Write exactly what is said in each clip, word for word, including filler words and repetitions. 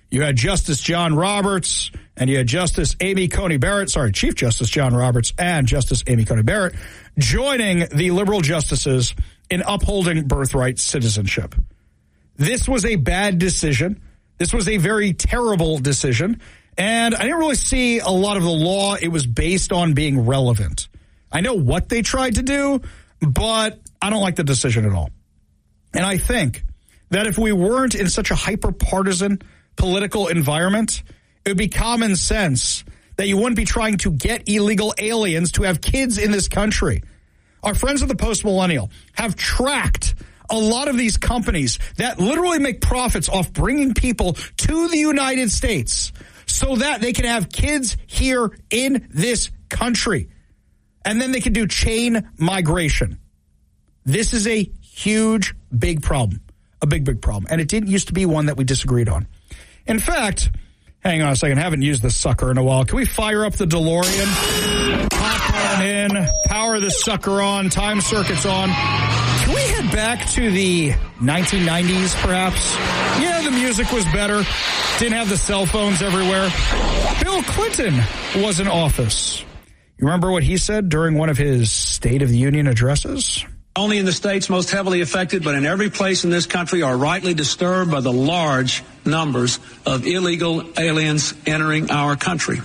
You had Justice John Roberts and you had Justice Amy Coney Barrett, sorry, Chief Justice John Roberts and Justice Amy Coney Barrett joining the liberal justices in upholding birthright citizenship. This was a bad decision. This was a very terrible decision. And I didn't really see a lot of the law it was based on being relevant. I know what they tried to do, but I don't like the decision at all. And I think that if we weren't in such a hyper-partisan political environment, it would be common sense that you wouldn't be trying to get illegal aliens to have kids in this country. Our friends of the post-millennial have tracked a lot of these companies that literally make profits off bringing people to the United States so that they can have kids here in this country. And then they can do chain migration. This is a huge, big problem. A big, big problem. And it didn't used to be one that we disagreed on. In fact, hang on a second, I haven't used this sucker in a while. Can we fire up the DeLorean? Pop on in, power this sucker on, time circuits on. Can we head back to the nineteen nineties, perhaps? Yeah, the music was better. Didn't have the cell phones everywhere. Bill Clinton was in office. You remember what he said during one of his State of the Union addresses? Only in the states most heavily affected, but in every place in this country are rightly disturbed by the large numbers of illegal aliens entering our country.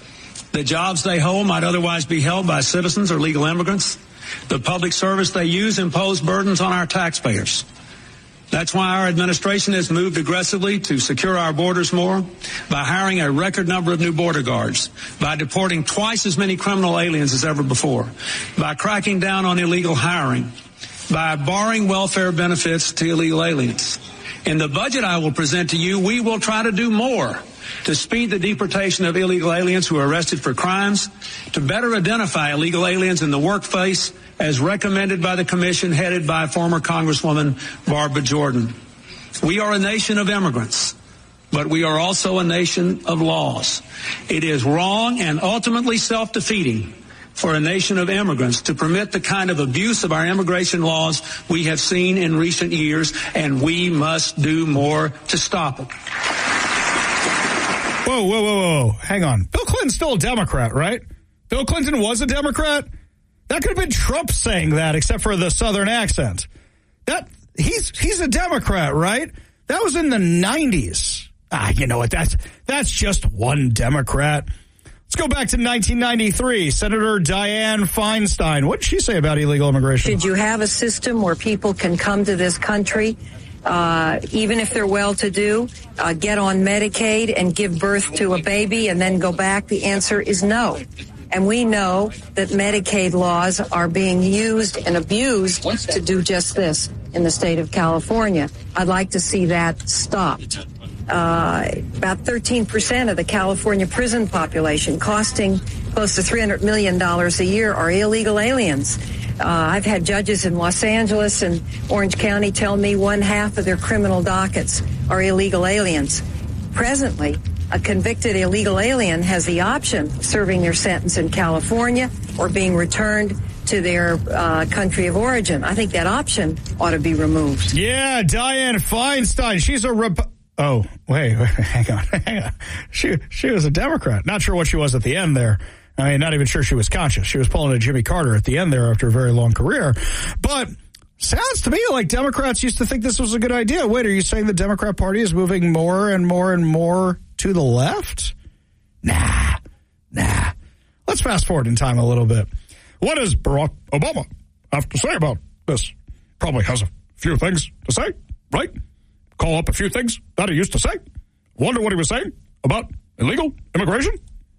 The jobs they hold might otherwise be held by citizens or legal immigrants. The public service they use impose burdens on our taxpayers. That's why our administration has moved aggressively to secure our borders more by hiring a record number of new border guards, by deporting twice as many criminal aliens as ever before, by cracking down on illegal hiring, by barring welfare benefits to illegal aliens. In the budget I will present to you, we will try to do more to speed the deportation of illegal aliens who are arrested for crimes, to better identify illegal aliens in the workplace as recommended by the commission headed by former Congresswoman Barbara Jordan. We are a nation of immigrants, but we are also a nation of laws. It is wrong and ultimately self-defeating for a nation of immigrants to permit the kind of abuse of our immigration laws we have seen in recent years, and we must do more to stop it. Whoa, whoa, whoa, whoa. Hang on. Bill Clinton's still a Democrat, right? Bill Clinton was a Democrat? That could have been Trump saying that, except for the Southern accent. That he's he's a Democrat, right? That was in the nineties. Ah, you know what? That's that's just one Democrat. Let's go back to nineteen ninety-three. Senator Dianne Feinstein. What did she say about illegal immigration? Should you have a system where people can come to this country, uh, even if they're well-to-do, uh, get on Medicaid and give birth to a baby and then go back? The answer is no. And we know that Medicaid laws are being used and abused to do just this in the state of California. I'd like to see that stopped. Uh, about thirteen percent of the California prison population, costing close to three hundred million dollars a year, are illegal aliens. Uh, I've had judges in Los Angeles and Orange County tell me one half of their criminal dockets are illegal aliens. Presently, a convicted illegal alien has the option of serving their sentence in California or being returned to their uh, country of origin. I think that option ought to be removed. Yeah, Dianne Feinstein. She's a Rep- Oh, wait, wait, hang on, hang on. She, she was a Democrat. Not sure what she was at the end there. I mean, not even sure she was conscious. She was pulling a Jimmy Carter at the end there after a very long career. But sounds to me like Democrats used to think this was a good idea. Wait, are you saying the Democrat Party is moving more and more and more to the left? Nah, nah. Let's fast forward in time a little bit. What does Barack Obama have to say about this? Probably has a few things to say, right? Call up a few things that he used to say. Wonder what he was saying about illegal immigration?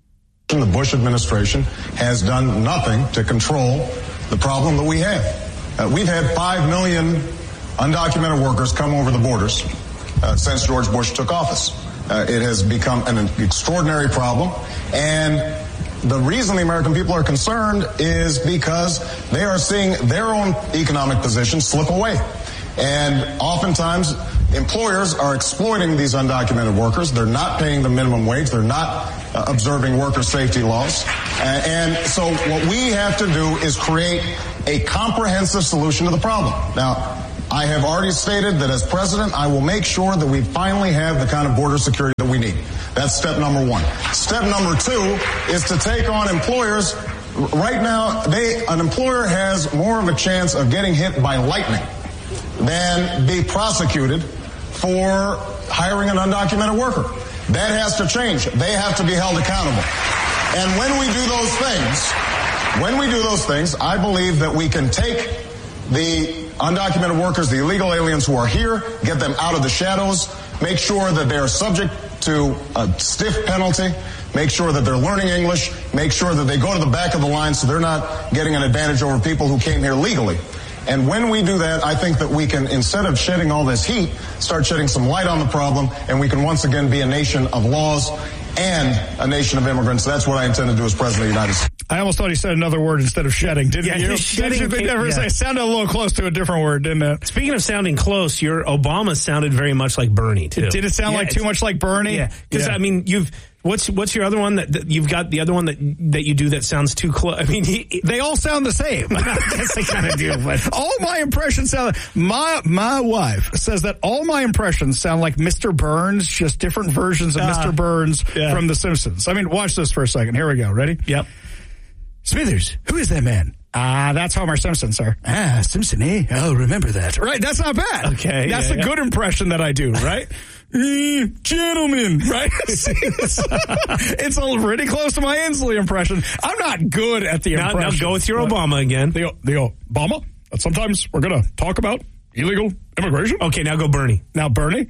The Bush administration has done nothing to control the problem that we have. Uh, we've had five million undocumented workers come over the borders uh, since George Bush took office. Uh, it has become an extraordinary problem, and the reason the American people are concerned is because they are seeing their own economic position slip away. And oftentimes, employers are exploiting these undocumented workers. They're not paying the minimum wage. They're not uh, observing worker safety laws. Uh, and so what we have to do is create a comprehensive solution to the problem. Now, I have already stated that as president, I will make sure that we finally have the kind of border security that we we need. That's step number one. Step number two is to take on employers. Right now, they an employer has more of a chance of getting hit by lightning than be prosecuted for hiring an undocumented worker. That has to change. They have to be held accountable. And when we do those things, when we do those things, I believe that we can take the undocumented workers, the illegal aliens who are here, get them out of the shadows, make sure that they are subject to a stiff penalty, make sure that they're learning English, make sure that they go to the back of the line so they're not getting an advantage over people who came here legally. And when we do that, I think that we can, instead of shedding all this heat, start shedding some light on the problem, and we can once again be a nation of laws and a nation of immigrants. That's what I intend to do as President of the United States. I almost thought he said another word instead of shedding, didn't yeah, you? Shedding, didn't you ever yeah. say, sounded a little close to a different word, didn't it? Speaking of sounding close, your Obama sounded very much like Bernie, too. Did it sound yeah, like too much like Bernie? Yeah, because, yeah. I mean, you've... What's what's your other one that, that you've got? The other one that that you do that sounds too close. I mean, he, they all sound the same. That's the kind of deal. But all my impressions sound. My my wife says that all my impressions sound like Mister Burns, just different versions of uh, Mister Burns yeah. from The Simpsons. I mean, watch this for a second. Here we go. Ready? Yep. Smithers, who is that man? Ah, uh, that's Homer Simpson, sir. Ah, Simpson, eh? Oh, remember that. Right, that's not bad. Okay. That's yeah, a yeah. good impression that I do, right? mm, gentlemen, right? it's, it's pretty close to my Inslee impression. I'm not good at the now, impression. Now go with your Obama again. The, the Obama? Sometimes we're going to talk about illegal immigration. Okay, now go Bernie. Now Bernie?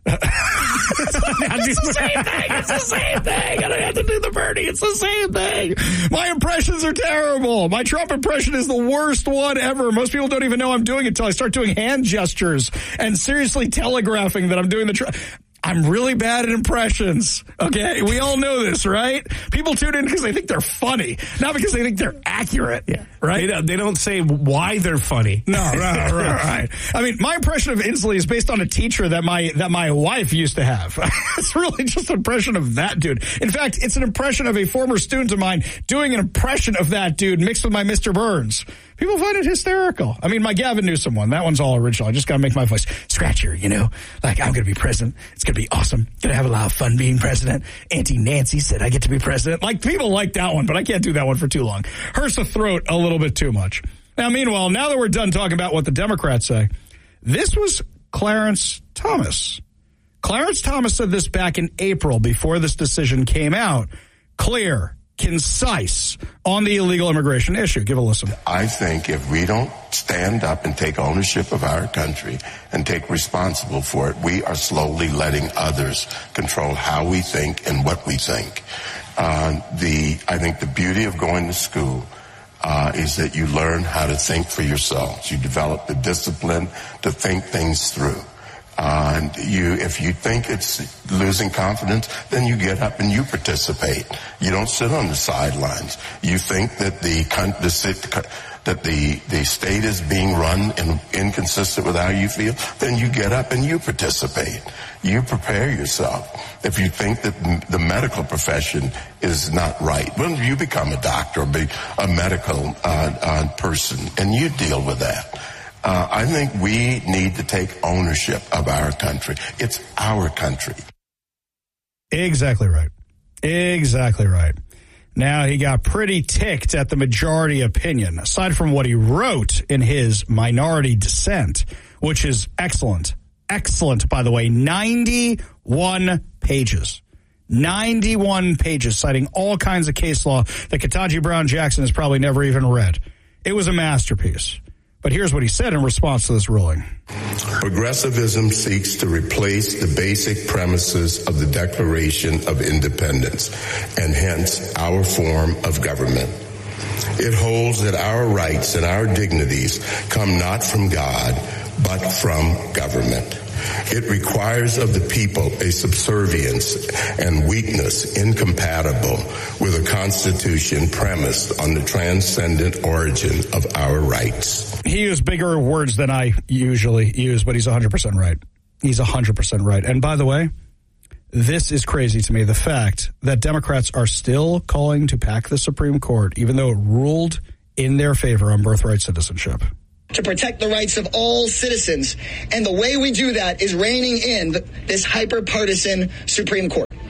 it's the same thing. It's the same thing. I don't have to do the Bernie. It's the same thing. My impressions are terrible. My Trump impression is the worst one ever. Most people don't even know I'm doing it until I start doing hand gestures and seriously telegraphing that I'm doing the Trump. I'm really bad at impressions, okay? We all know this, right? People tune in because they think they're funny, not because they think they're accurate, yeah. right? They don't, they don't say why they're funny. No, right, right, right. I mean, my impression of Inslee is based on a teacher that my that my wife used to have. It's really just an impression of that dude. In fact, it's an impression of a former student of mine doing an impression of that dude mixed with my Mister Burns. People find it hysterical. I mean, my Gavin Newsom one, that one's all original. I just got to make my voice scratchier, you know? Like, I'm going to be president. It's going to be awesome. Going to have a lot of fun being president. Auntie Nancy said I get to be president. Like, people like that one, but I can't do that one for too long. Hurts the throat a little bit too much. Now, meanwhile, now that we're done talking about what the Democrats say, this was Clarence Thomas. Clarence Thomas said this back in April before this decision came out. Clear. Concise on the illegal immigration issue. Give a listen. I think if we don't stand up and take ownership of our country and take responsible for it, we are slowly letting others control how we think and what we think. Uh, the I think the beauty of going to school uh, is that you learn how to think for yourselves. You develop the discipline to think things through. Uh, and you, if you think it's losing confidence, then you get up and you participate. You don't sit on the sidelines. You think that the the that the the state is being run and inconsistent with how you feel, then you get up and you participate. You prepare yourself. If you think that the medical profession is not right, well, you become a doctor or be a medical uh, uh, person, and you deal with that. Uh, I think we need to take ownership of our country. It's our country. Exactly right. Exactly right. Now, he got pretty ticked at the majority opinion, aside from what he wrote in his minority dissent, which is excellent. Excellent, by the way. ninety-one pages. ninety-one pages, citing all kinds of case law that Ketanji Brown Jackson has probably never even read. It was a masterpiece. But here's what he said in response to this ruling. Progressivism seeks to replace the basic premises of the Declaration of Independence, and hence our form of government. It holds that our rights and our dignities come not from God, but from government. It requires of the people a subservience and weakness incompatible with a constitution premised on the transcendent origin of our rights. He used bigger words than I usually use, but he's one hundred percent right. He's one hundred percent right. And by the way, this is crazy to me, the fact that Democrats are still calling to pack the Supreme Court, even though it ruled in their favor on birthright citizenship. To protect the rights of all citizens. And the way we do that is reining in this hyper-partisan Supreme Court.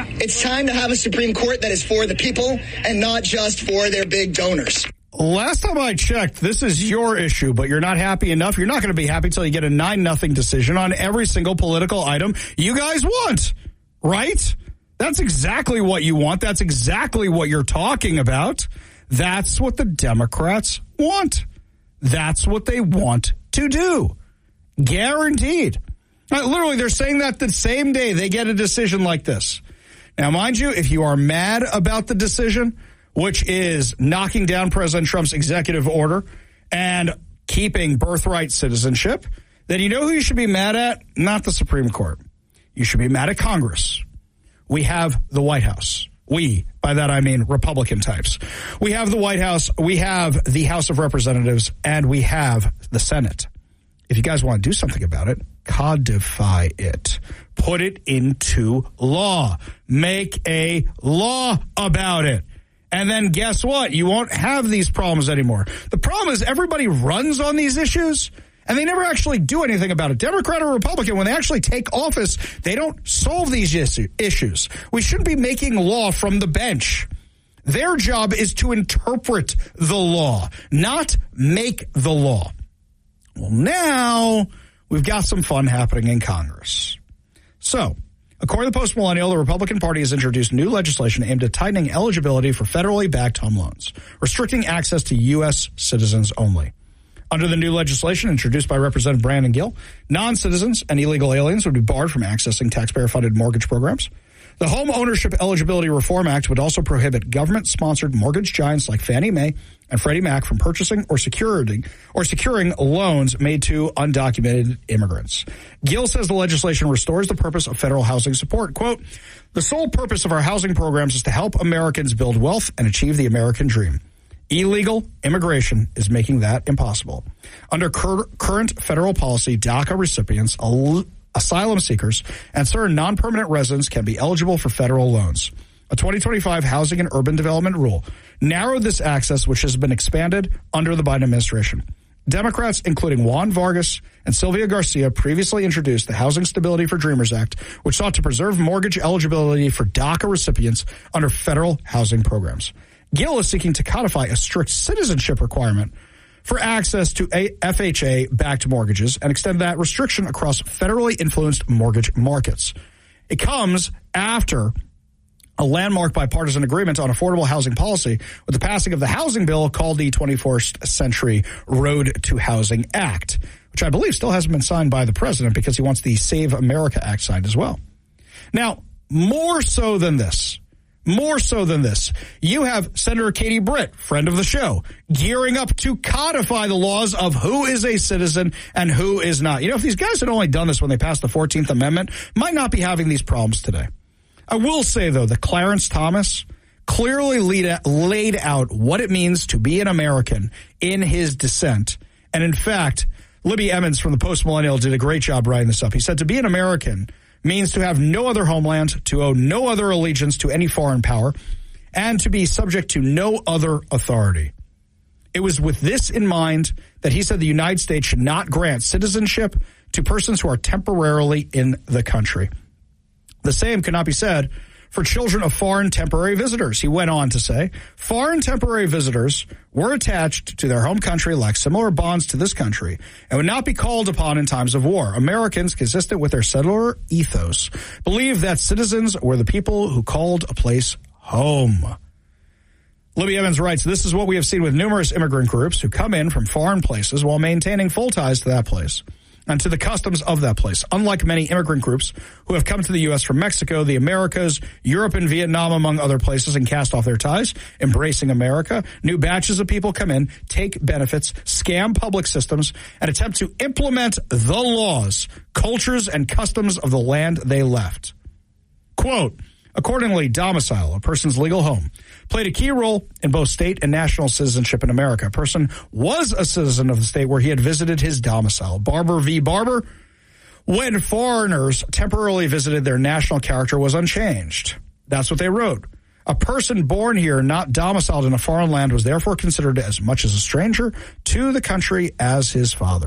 It's time to have a Supreme Court that is for the people and not just for their big donors. Last time I checked, this is your issue, but you're not happy enough. You're not going to be happy until you get a nine nothing decision on every single political item you guys want, right? That's exactly what you want. That's exactly what you're talking about. That's what the Democrats want. That's what they want to do. Guaranteed. Uh, literally, they're saying that the same day they get a decision like this. Now, mind you, if you are mad about the decision, which is knocking down President Trump's executive order and keeping birthright citizenship, then you know who you should be mad at? Not the Supreme Court. You should be mad at Congress. We have the White House. We, by that I mean Republican types. We have the White House, we have the House of Representatives, and we have the Senate. If you guys want to do something about it, codify it. Put it into law. Make a law about it. And then guess what? You won't have these problems anymore. The problem is everybody runs on these issues, and they never actually do anything about it. Democrat or Republican, when they actually take office, they don't solve these issues. We shouldn't be making law from the bench. Their job is to interpret the law, not make the law. Well, now we've got some fun happening in Congress. So, according to the Post-Millennial, the Republican Party has introduced new legislation aimed at tightening eligibility for federally backed home loans, restricting access to U S citizens only. Under the new legislation introduced by Representative Brandon Gill, non-citizens and illegal aliens would be barred from accessing taxpayer-funded mortgage programs. The Home Ownership Eligibility Reform Act would also prohibit government-sponsored mortgage giants like Fannie Mae and Freddie Mac from purchasing or securing or securing loans made to undocumented immigrants. Gill says the legislation restores the purpose of federal housing support. Quote, the sole purpose of our housing programs is to help Americans build wealth and achieve the American dream. Illegal immigration is making that impossible. Under cur- current federal policy, DACA recipients, al- asylum seekers, and certain non-permanent residents can be eligible for federal loans. A twenty twenty-five Housing and Urban Development Rule narrowed this access, which has been expanded under the Biden administration. Democrats, including Juan Vargas and Sylvia Garcia, previously introduced the Housing Stability for Dreamers Act, which sought to preserve mortgage eligibility for DACA recipients under federal housing programs. Gill is seeking to codify a strict citizenship requirement for access to F H A-backed mortgages and extend that restriction across federally influenced mortgage markets. It comes after a landmark bipartisan agreement on affordable housing policy with the passing of the housing bill called the twenty-first Century Road to Housing Act, which I believe still hasn't been signed by the president because he wants the Save America Act signed as well. Now, more so than this, More so than this, you have Senator Katie Britt, friend of the show, gearing up to codify the laws of who is a citizen and who is not. You know, if these guys had only done this when they passed the fourteenth Amendment, might not be having these problems today. I will say, though, that Clarence Thomas clearly lead, laid out what it means to be an American in his dissent. And in fact, Libby Emmons from the Post-Millennial did a great job writing this up. He said to be an American means to have no other homeland, to owe no other allegiance to any foreign power, and to be subject to no other authority. It was with this in mind that he said the United States should not grant citizenship to persons who are temporarily in the country. The same could not be said for children of foreign temporary visitors. He went on to say, foreign temporary visitors were attached to their home country like similar bonds to this country and would not be called upon in times of war. Americans, consistent with their settler ethos, believe that citizens were the people who called a place home. Libby Evans writes, this is what we have seen with numerous immigrant groups who come in from foreign places while maintaining full ties to that place and to the customs of that place. Unlike many immigrant groups who have come to the U S from Mexico, the Americas, Europe, and Vietnam, among other places, and cast off their ties, embracing America, new batches of people come in, take benefits, scam public systems, and attempt to implement the laws, cultures, and customs of the land they left. Quote, accordingly, domicile, a person's legal home, played a key role in both state and national citizenship in America. A person was a citizen of the state where he had visited his domicile. Barber v. Barber, when foreigners temporarily visited, their national character was unchanged. That's what they wrote. A person born here, not domiciled in a foreign land, was therefore considered as much as a stranger to the country as his father.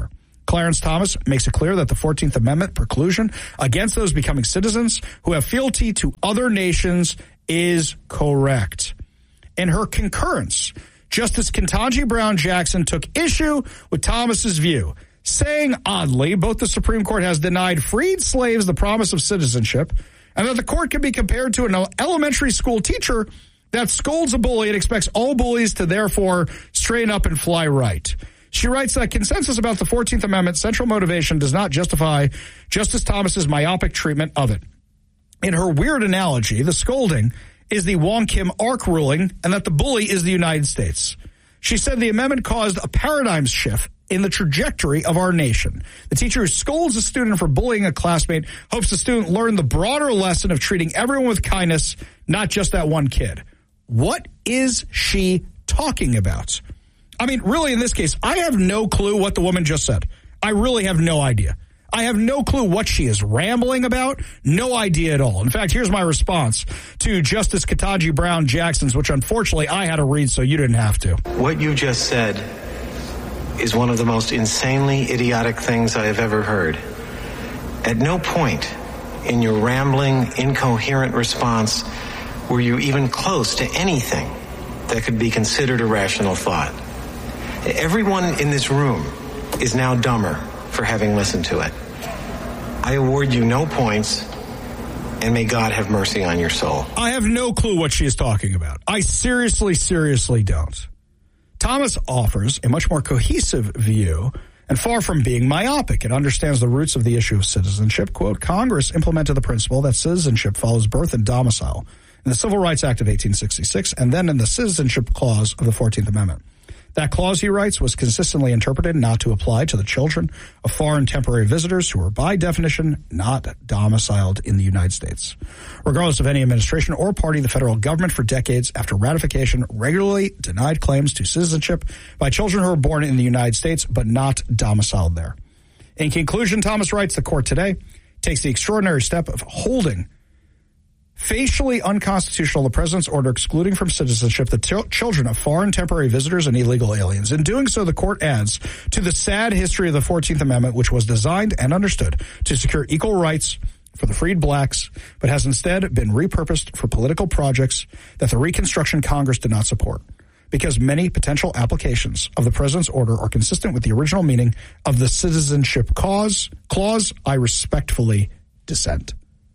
Clarence Thomas makes it clear that the fourteenth Amendment preclusion against those becoming citizens who have fealty to other nations is correct. In her concurrence, Justice Ketanji Brown Jackson took issue with Thomas's view, saying, oddly, both the Supreme Court has denied freed slaves the promise of citizenship, and that the court can be compared to an elementary school teacher that scolds a bully and expects all bullies to therefore straighten up and fly right. She writes that consensus about the fourteenth Amendment's central motivation does not justify Justice Thomas's myopic treatment of it. In her weird analogy, the scolding is the Wong Kim Ark ruling and that the bully is the United States. She said the amendment caused a paradigm shift in the trajectory of our nation. The teacher who scolds a student for bullying a classmate hopes the student learn the broader lesson of treating everyone with kindness, not just that one kid. What is she talking about? I mean, really, in this case, I have no clue what the woman just said. I really have no idea. I have no clue what she is rambling about. No idea at all. In fact, here's my response to Justice Ketanji Brown Jackson's, which unfortunately I had to read so you didn't have to. What you just said is one of the most insanely idiotic things I have ever heard. At no point in your rambling, incoherent response were you even close to anything that could be considered a rational thought. Everyone in this room is now dumber for having listened to it. I award you no points, and may God have mercy on your soul. I have no clue what she is talking about. I seriously, seriously don't. Thomas offers a much more cohesive view, and far from being myopic, it understands the roots of the issue of citizenship. Quote, Congress implemented the principle that citizenship follows birth and domicile in the Civil Rights Act of eighteen sixty-six and then in the Citizenship Clause of the fourteenth Amendment. That clause, he writes, was consistently interpreted not to apply to the children of foreign temporary visitors who are, by definition, not domiciled in the United States. Regardless of any administration or party, the federal government for decades after ratification regularly denied claims to citizenship by children who were born in the United States but not domiciled there. In conclusion, Thomas writes, the court today takes the extraordinary step of holding facially unconstitutional the president's order excluding from citizenship the t- children of foreign temporary visitors and illegal aliens. In doing so, the court adds to the sad history of the fourteenth Amendment, which was designed and understood to secure equal rights for the freed blacks, but has instead been repurposed for political projects that the Reconstruction Congress did not support, because many potential applications of the president's order are consistent with the original meaning of the citizenship clause. Clause, I respectfully dissent.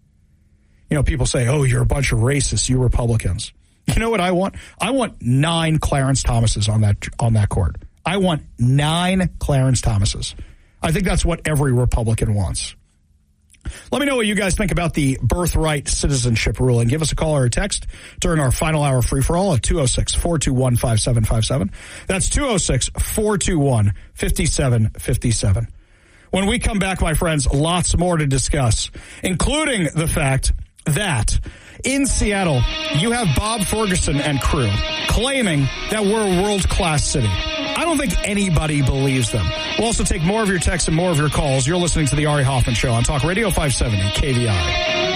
You know, people say, oh, you're a bunch of racists, you Republicans. You know what I want? I want nine Clarence Thomases on that on that court. I want nine Clarence Thomases. I think that's what every Republican wants. Let me know what you guys think about the birthright citizenship ruling. Give us a call or a text during our final hour free-for-all at two oh six, four two one, five seven five seven. That's two oh six, four two one, five seven five seven. When we come back, my friends, lots more to discuss, including the fact that in Seattle, you have Bob Ferguson and crew claiming that we're a world-class city. I don't think anybody believes them. We'll also take more of your texts and more of your calls. You're listening to the Ari Hoffman Show on Talk Radio five seventy K V I.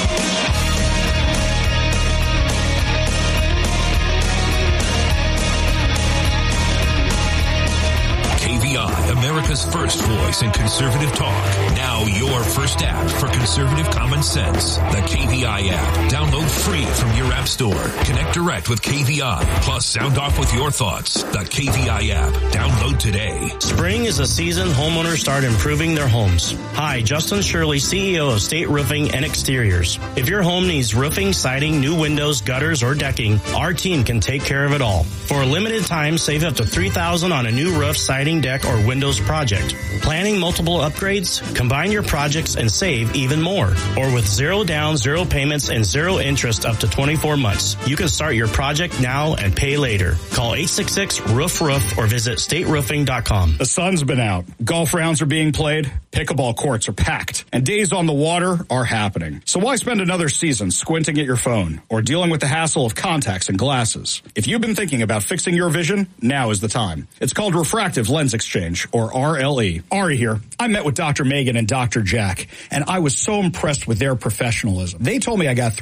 America's first voice in conservative talk. Now your first app for conservative common sense. The K V I app. Download free from your app store. Connect direct with K V I. Plus sound off with your thoughts. The K V I app. Download today. Spring is a season homeowners start improving their homes. Hi, Justin Shirley, C E O of State Roofing and Exteriors. If your home needs roofing, siding, new windows, gutters, or decking, our team can take care of it all. For a limited time, save up to three thousand dollars on a new roof, siding, deck, or windows project. Planning multiple upgrades? Combine your projects and save even more. Or with zero down, zero payments, and zero interest up to twenty-four months. You can start your project now and pay later. Call eight six six, roof roof or visit state roofing dot com. The sun's been out. Golf rounds are being played. Pickleball courts are packed. And days on the water are happening. So why spend another season squinting at your phone or dealing with the hassle of contacts and glasses? If you've been thinking about fixing your vision, now is the time. It's called Refractive Lens Exchange, or R L E. Ari here. I met with Doctor Megan and Doctor Jack, and I was so impressed with their professionalism. They told me I got three to five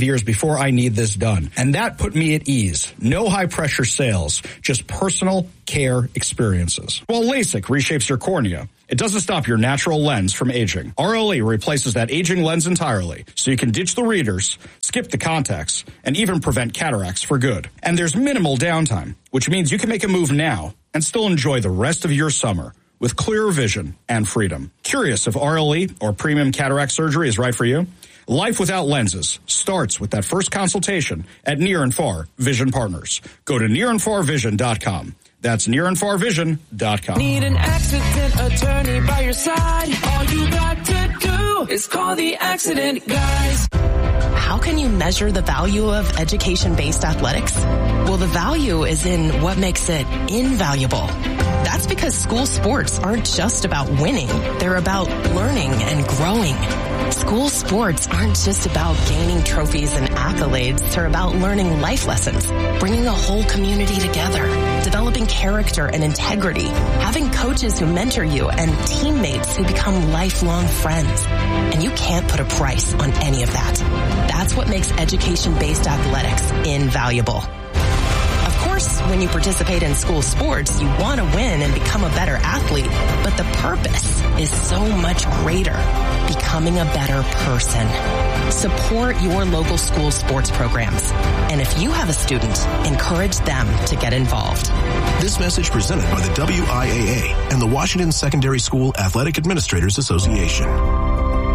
five years before I need this done. And that put me at ease. No high-pressure sales, just personal care experiences. While LASIK reshapes your cornea, it doesn't stop your natural lens from aging. R L E replaces that aging lens entirely, so you can ditch the readers, skip the contacts, and even prevent cataracts for good. And there's minimal downtime, which means you can make a move now and still enjoy the rest of your summer with clearer vision and freedom. Curious if R L E or premium cataract surgery is right for you? Life without lenses starts with that first consultation at Near and Far Vision Partners. Go to near and far vision dot com. That's near and far vision dot com. Need an accident attorney by your side? All you got to do is call the Accident Guys. How can you measure the value of education-based athletics? Well, the value is in what makes it invaluable. That's because school sports aren't just about winning. They're about learning and growing. School sports aren't just about gaining trophies and accolades. They're about learning life lessons, bringing a whole community together, developing character and integrity, having coaches who mentor you, and teammates who become lifelong friends. And you can't put a price on any of that. That's what makes education-based athletics invaluable. Of course, when you participate in school sports, you want to win and become a better athlete, but the purpose is so much greater, becoming a better person. Support your local school sports programs. And if you have a student, encourage them to get involved. This message presented by the W I A A and the Washington Secondary School Athletic Administrators Association.